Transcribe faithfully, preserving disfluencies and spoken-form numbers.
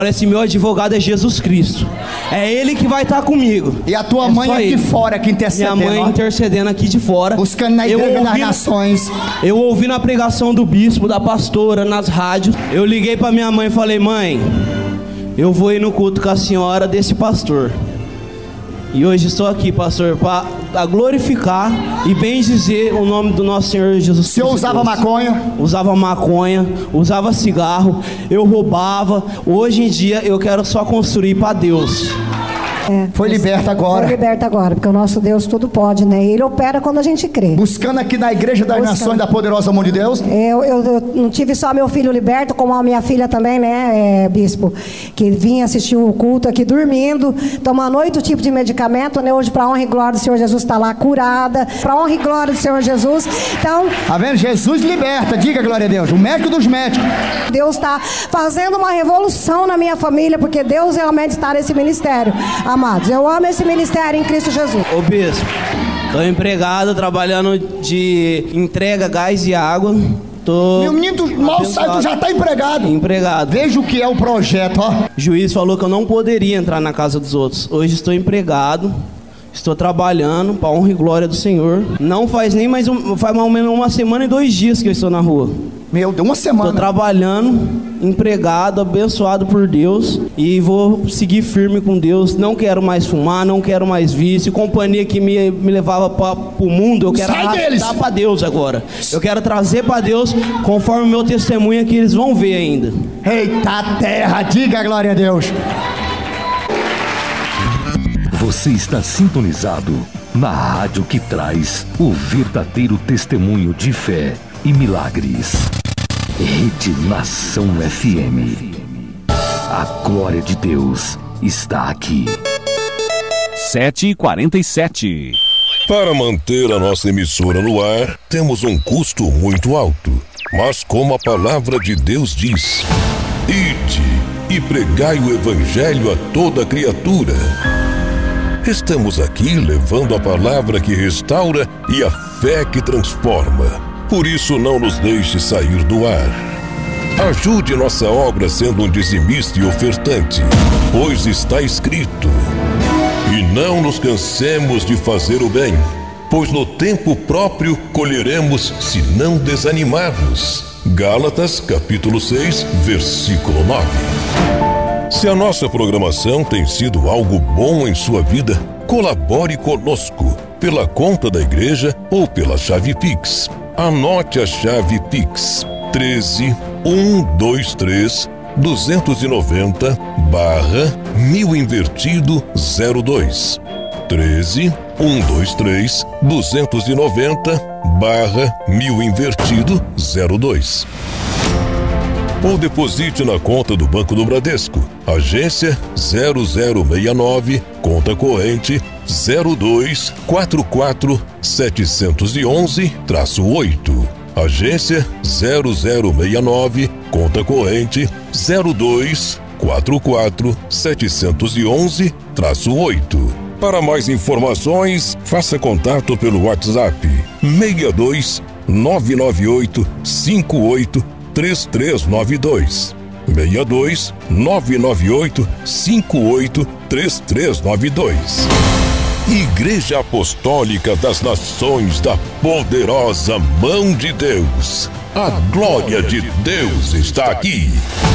Esse meu advogado é Jesus Cristo. É Ele que vai estar comigo. E a tua é mãe aqui fora, que intercedendo. Minha mãe ó. intercedendo aqui de fora. Buscando na Igreja das Nações. Eu ouvi na pregação do bispo, da pastora, nas rádios. Eu liguei pra minha mãe e falei: mãe, eu vou ir no culto com a senhora desse pastor. E hoje estou aqui, pastor, para glorificar e bendizer o nome do nosso Senhor Jesus Cristo. O senhor usava maconha? Usava maconha, usava cigarro, eu roubava. Hoje em dia eu quero só construir para Deus. É, foi liberta agora. Foi liberta agora, porque o nosso Deus tudo pode, né? Ele opera quando a gente crê. Buscando aqui na Igreja das Buscando. Nações da Poderosa Mão de Deus. Eu, eu, eu não tive só meu filho liberto, como a minha filha também, né, é, bispo? Que vinha assistir o culto aqui dormindo, tomando oito tipos de medicamento, né? Hoje, para honra e glória do Senhor Jesus, está lá curada. Para honra e glória do Senhor Jesus. Então, tá vendo? Jesus liberta, diga glória a Deus. O médico dos médicos. Deus está fazendo uma revolução na minha família, porque Deus realmente está nesse ministério. Amados, eu amo esse ministério em Cristo Jesus. Ô bispo, tô empregado trabalhando de entrega, gás e água. Tô Meu menino, tu mal sai, tu já tá empregado. Empregado. Veja o que é o projeto, ó. O juiz falou que eu não poderia entrar na casa dos outros. Hoje estou empregado. Estou trabalhando para honra e glória do Senhor. Não faz nem mais um, faz mais ou menos uma semana e dois dias que eu estou na rua. Meu Deus, uma semana. Estou trabalhando, empregado, abençoado por Deus e vou seguir firme com Deus. Não quero mais fumar, não quero mais vício. Companhia que me, me levava para o mundo, eu quero arrastar para Deus agora. Eu quero trazer para Deus conforme o meu testemunho que eles vão ver ainda. Eita terra, diga glória a Deus. Você está sintonizado na rádio que traz o verdadeiro testemunho de fé e milagres. Rede Nação F M. A glória de Deus está aqui. sete e quarenta e sete. Para manter a nossa emissora no ar, temos um custo muito alto. Mas como a palavra de Deus diz: ide e pregai o evangelho a toda criatura. Estamos aqui levando a palavra que restaura e a fé que transforma. Por isso não nos deixe sair do ar. Ajude nossa obra sendo um dizimista e ofertante, pois está escrito: e não nos cansemos de fazer o bem, pois no tempo próprio colheremos se não desanimarmos. Gálatas capítulo seis, versículo nove. Se a nossa programação tem sido algo bom em sua vida, colabore conosco pela conta da igreja ou pela chave Pix. Anote a chave Pix: treze, cento e vinte e três, duzentos e noventa, barra mil invertido zero dois. treze, cento e vinte e três, duzentos e noventa, barra mil invertido zero dois. Ou deposite na conta do Banco do Bradesco, agência zero zero seis nove, conta corrente zero dois quatro quatro sete um um oito. Agência zero zero seis nove, conta corrente zero dois quatro quatro sete um um oito. Para mais informações, faça contato pelo WhatsApp seis dois nove nove oito cinco oito três três nove dois. seis dois nove nove oito cinco oito três três nove dois. Igreja Apostólica das Nações da Poderosa Mão de Deus. A glória de Deus está aqui.